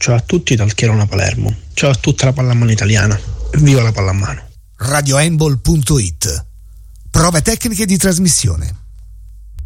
Ciao a tutti dal Chierona Palermo. Ciao a tutta la pallamano italiana. Viva la pallamano. radiohandball.it. Prove tecniche di trasmissione.